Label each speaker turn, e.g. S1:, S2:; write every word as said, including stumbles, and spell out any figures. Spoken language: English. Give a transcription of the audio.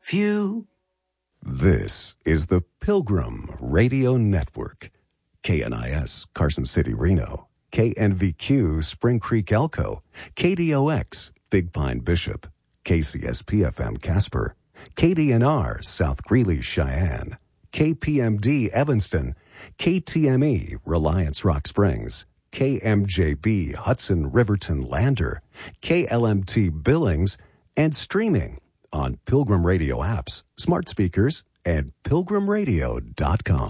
S1: Phew.
S2: This is the Pilgrim Radio Network. K N I S, Carson City, Reno. K N V Q, Spring Creek, Elko. K D O X, Big Pine, Bishop. K C S P F M, Casper. K D N R, South Greeley, Cheyenne. K P M D, Evanston. K T M E, Reliance, Rock Springs. K M J B, Hudson, Riverton, Lander. K L M T, Billings. And streaming on Pilgrim Radio apps, smart speakers, and pilgrim radio dot com.